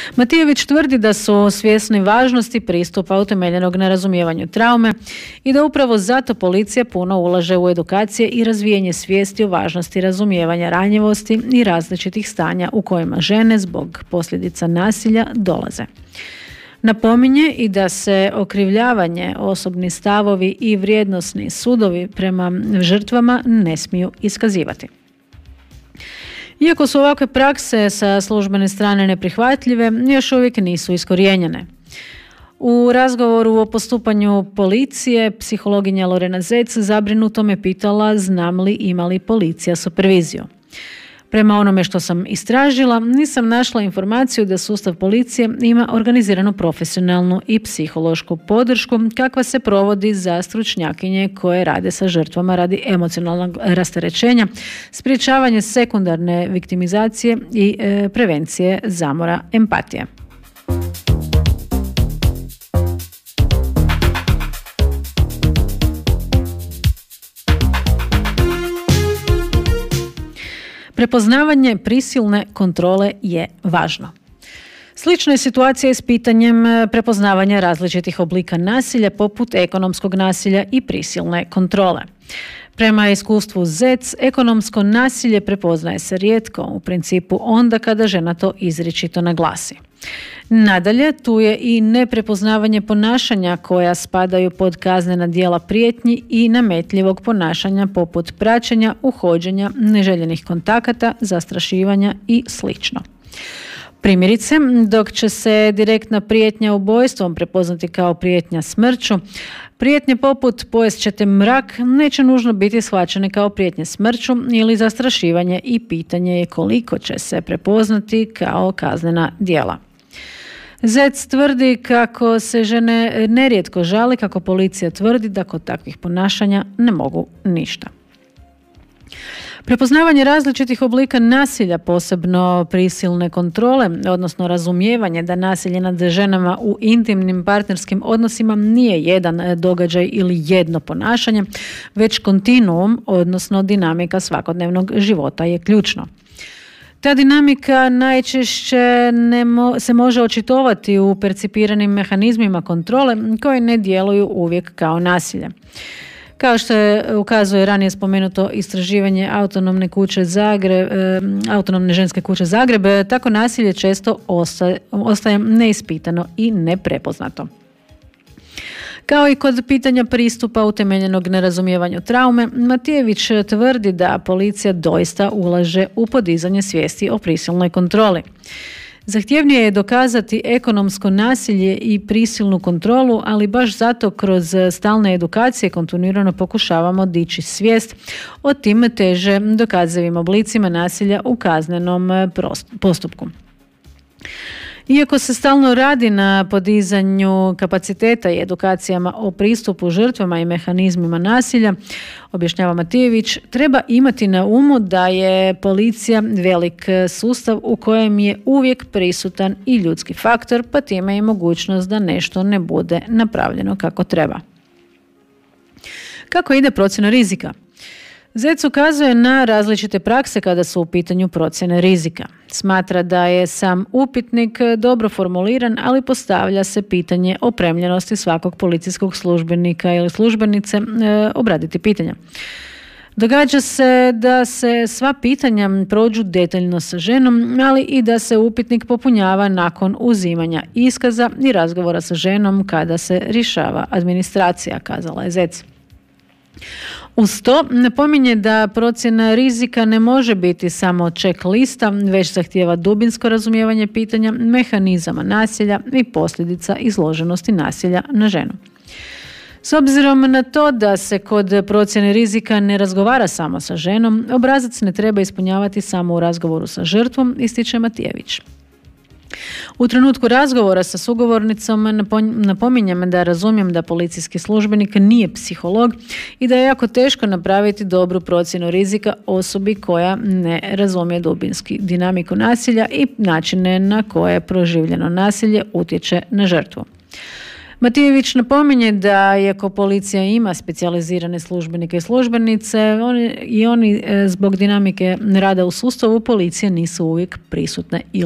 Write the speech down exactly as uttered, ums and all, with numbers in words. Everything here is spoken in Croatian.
Matijević tvrdi da su svjesni važnosti pristupa utemeljenog na razumijevanju traume i da upravo zato policija puno ulaže u edukacije i razvijanje svijesti o važnosti razumijevanja ranjivosti i različitih stanja u kojima žene zbog posljedica nasilja dolaze. Napominje i da se okrivljavanje, osobni stavovi i vrijednosni sudovi prema žrtvama ne smiju iskazivati. Iako su ovakve prakse sa službene strane neprihvatljive, još uvijek nisu iskorijenjene. U razgovoru o postupanju policije, psihologinja Lorena Zec zabrinuto me pitala znam li ima li policija superviziju. Prema onome što sam istražila, nisam našla informaciju da sustav policije ima organiziranu profesionalnu i psihološku podršku kakva se provodi za stručnjakinje koje rade sa žrtvama radi emocionalnog rasterećenja, sprječavanje sekundarne viktimizacije i e, prevencije zamora empatije. Prepoznavanje prisilne kontrole je važno. Slična je situacija i s pitanjem prepoznavanja različitih oblika nasilja poput ekonomskog nasilja i prisilne kontrole. Prema iskustvu Zec, ekonomsko nasilje prepoznaje se rijetko, u principu onda kada žena to izričito naglasi. Nadalje, tu je i neprepoznavanje ponašanja koja spadaju pod kaznena djela prijetnji i nametljivog ponašanja poput praćenja, uhođenja, neželjenih kontakata, zastrašivanja i sl. Primjerice, dok će se direktna prijetnja ubojstvom prepoznati kao prijetnja smrću, prijetnje poput pojest ćete mrak neće nužno biti shvaćene kao prijetnje smrću ili zastrašivanje i pitanje je koliko će se prepoznati kao kaznena djela. Zec tvrdi kako se žene nerijetko žale, kako policija tvrdi da kod takvih ponašanja ne mogu ništa. Prepoznavanje različitih oblika nasilja, posebno prisilne kontrole, odnosno razumijevanje da nasilje nad ženama u intimnim partnerskim odnosima nije jedan događaj ili jedno ponašanje, već kontinuum, odnosno dinamika svakodnevnog života je ključno. Ta dinamika najčešće ne mo- se može očitovati u percipiranim mehanizmima kontrole koji ne djeluju uvijek kao nasilje. Kao što je ukazuje ranije spomenuto istraživanje autonomne kuće Zagreb, e, autonomne ženske kuće Zagreb, tako nasilje često ostaje, ostaje neispitano i neprepoznato. Kao i kod pitanja pristupa utemeljenog na razumijevanju traume, Matijević tvrdi da policija doista ulaže u podizanje svijesti o prisilnoj kontroli. Zahtjevnije je dokazati ekonomsko nasilje i prisilnu kontrolu, ali baš zato kroz stalne edukacije kontinuirano pokušavamo dići svijest o tim teže dokazivim oblicima nasilja u kaznenom postupku. Iako se stalno radi na podizanju kapaciteta i edukacijama o pristupu žrtvama i mehanizmima nasilja, objašnjava Matijević, treba imati na umu da je policija velik sustav u kojem je uvijek prisutan i ljudski faktor, pa time i mogućnost da nešto ne bude napravljeno kako treba. Kako ide procjena rizika? Zec ukazuje na različite prakse kada su u pitanju procjene rizika. Smatra da je sam upitnik dobro formuliran, ali postavlja se pitanje opremljenosti svakog policijskog službenika ili službenice e, obraditi pitanja. Događa se da se sva pitanja prođu detaljno sa ženom, ali i da se upitnik popunjava nakon uzimanja iskaza i razgovora sa ženom kada se rješava administracija, kazala je Zec. Uz to napominje da procjena rizika ne može biti samo check lista, već zahtijeva dubinsko razumijevanje pitanja, mehanizama nasilja i posljedica izloženosti nasilja na ženu. S obzirom na to da se kod procjene rizika ne razgovara samo sa ženom, obrazac ne treba ispunjavati samo u razgovoru sa žrtvom, ističe Matijević. U trenutku razgovora sa sugovornicom napominjem da razumijem da policijski službenik nije psiholog i da je jako teško napraviti dobru procjenu rizika osobi koja ne razumije dubinski dinamiku nasilja i načine na koje proživljeno nasilje utječe na žrtvu. Matijević napominje da iako policija ima specijalizirane službenike i službenice, oni, i oni zbog dinamike rada u sustavu policije nisu uvijek prisutne ili